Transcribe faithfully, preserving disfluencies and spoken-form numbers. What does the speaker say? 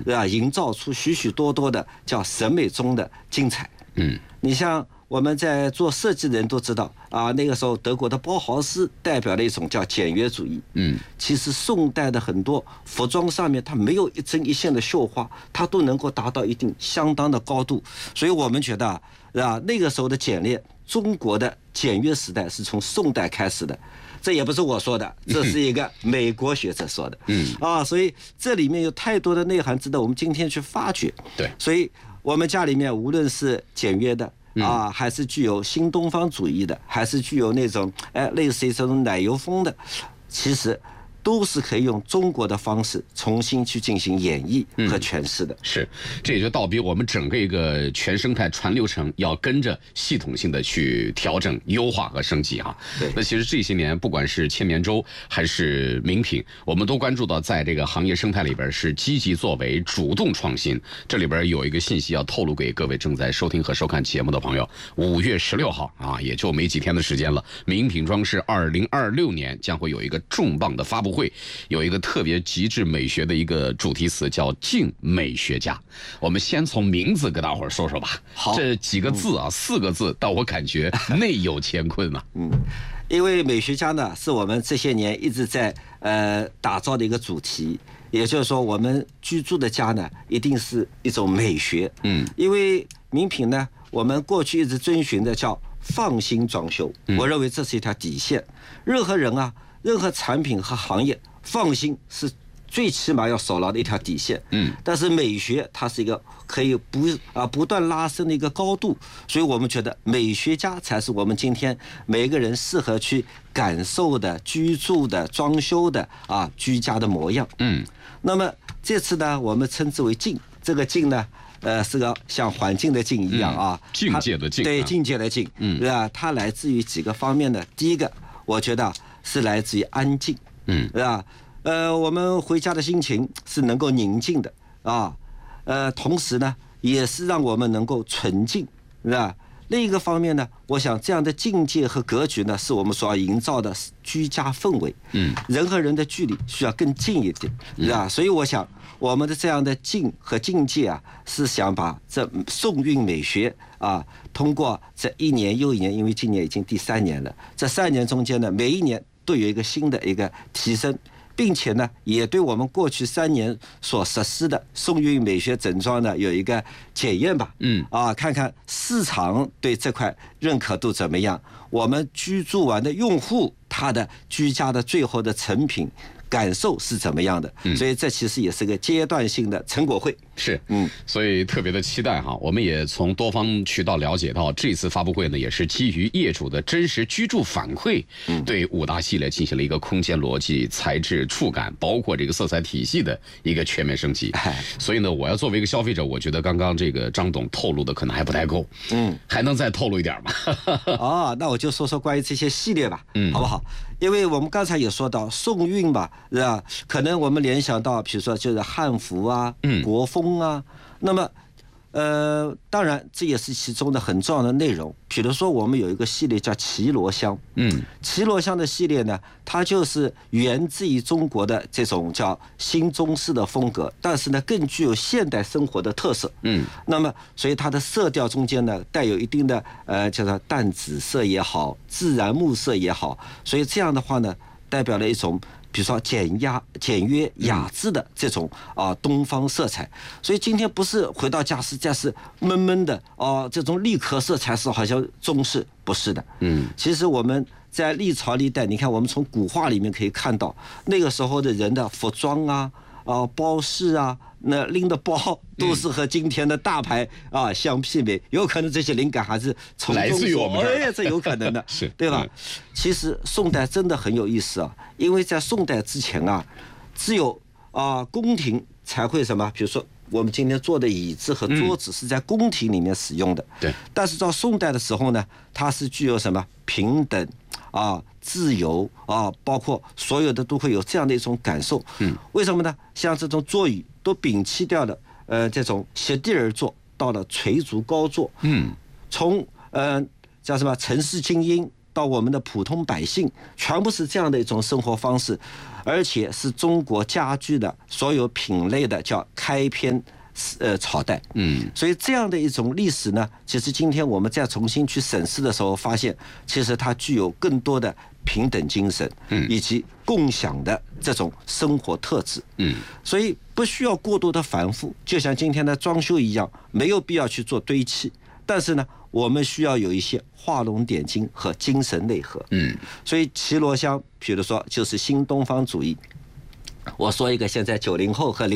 对吧？营造出许许多多的叫审美中的精彩。 嗯， 你像我们在做设计的人都知道啊，那个时候德国的包豪斯代表了一种叫简约主义。 嗯， 其实宋代的很多服装上面，它没有一针一线的绣花，它都能够达到一定相当的高度。所以我们觉得啊，啊那个时候的简练，中国的简约时代是从宋代开始的。这也不是我说的，这是一个美国学者说的。 嗯啊，所以这里面有太多的内涵值得我们今天去发掘。 对， 所以我们家里面无论是简约的啊，还是具有新东方主义的，还是具有那种哎类似于这种奶油风的，其实都是可以用中国的方式重新去进行演绎和诠释的。 嗯、是，这也就倒逼我们整个一个全生态传流程要跟着系统性的去调整、优化和升级哈。 对。 那其实这些年，不管是千年粥还是名品，我们都关注到，在这个行业生态里边是积极作为、主动创新。这里边有一个信息要透露给各位正在收听和收看节目的朋友：五月十六号啊，也就没几天的时间了。名品装饰二零二六年将会有一个重磅的发布会，有一个特别极致美学的一个主题词叫敬美学家。我们先从名字跟大伙儿说说吧。 好， 这几个字啊，嗯、四个字，但我感觉内有乾坤啊。 嗯，因为美学家呢，是我们这些年一直在呃打造的一个主题。也就是说，我们居住的家呢，一定是一种美学。嗯，因为名品呢，我们过去一直遵循的叫放心装修，嗯、我认为这是一条底线。任何人啊。任何产品和行业，放心是最起码要守牢的一条底线。嗯，但是美学它是一个可以不啊不断拉升的一个高度，所以我们觉得美学家才是我们今天每一个人适合去感受的、居住的、装修的啊居家的模样。嗯，那么这次呢，我们称之为境，这个境呢。呃，是个像环境的境一样啊， 嗯、境界的境， 对，境界的境，嗯，对吧？它来自于几个方面的。第一个，我觉得是来自于安静，嗯，对吧？呃，我们回家的心情是能够宁静的啊，呃，同时呢，也是让我们能够纯净，是吧？另一个方面呢，我想这样的境界和格局呢，是我们所要营造的居家氛围。嗯，人和人的距离需要更近一点，是吧？所以我想，我们的这样的境和境界啊，是想把这宋韵美学啊，通过这一年又一年，因为今年已经第三年了，这三年中间呢，每一年都有一个新的一个提升。并且呢，也对我们过去三年所实施的宋韵美学整装呢有一个检验吧。嗯，啊，看看市场对这块认可度怎么样，我们居住完的用户他的居家的最后的成品感受是怎么样的？嗯，所以这其实也是个阶段性的成果会。 是，嗯，所以特别的期待哈。我们也从多方渠道了解到，这次发布会呢，也是基于业主的真实居住反馈，嗯，对五大系列进行了一个空间逻辑、材质、触感，包括这个色彩体系的一个全面升级。所以呢，我要作为一个消费者，我觉得刚刚这个张董透露的可能还不太够，嗯，还能再透露一点吗？ 哦，那我就说说关于这些系列吧，嗯，好不好？因为我们刚才也说到宋韵吧，是吧？可能我们联想到，比如说就是汉服啊，嗯，国风啊，那么，呃，当然这也是其中的很重要的内容。比如说我们有一个系列叫绮罗香，嗯，绮罗香的系列呢，它就是源自于中国的这种叫新中式的风格，但是呢更具有现代生活的特色，嗯，那么所以它的色调中间呢带有一定的呃叫做淡紫色也好，自然木色也好，所以这样的话呢，代表了一种。比如说简雅、简约、雅致的这种啊东方色彩，所以今天不是回到家实在是闷闷的啊，这种立壳色彩是好像中式，不是的。嗯，其实我们在历朝历代，你看我们从古画里面可以看到，那个时候的人的服装啊、啊包饰啊，那拎的包都是和今天的大牌啊相媲美，有可能这些灵感还是从来自于我们这儿， 哎，这有可能的， 是对吧？其实宋代真的很有意思啊，因为在宋代之前啊，只有啊宫廷才会什么，比如说我们今天坐的椅子和桌子是在宫廷里面使用的， 对。 但是到宋代的时候呢，它是具有什么平等啊、自由啊，包括所有的都会有这样的一种感受。嗯，为什么呢？像这种座椅都摒弃掉了，呃，这种席地而坐，到了垂足高坐。嗯，从呃叫什么城市精英到我们的普通百姓，全部是这样的一种生活方式，而且是中国家居的所有品类的叫开篇呃朝代。嗯，所以这样的一种历史呢，其实今天我们再重新去审视的时候，发现其实它具有更多的平等精神，嗯，以及共享的这种生活特质。嗯，所以不需要过多的繁复，就像今天的装修一样，没有必要去做堆砌。但是呢，我们需要有一些画龙点睛和精神内核。嗯，所以齐罗香，比如说就是新东方主义。我说一个现在九零后和零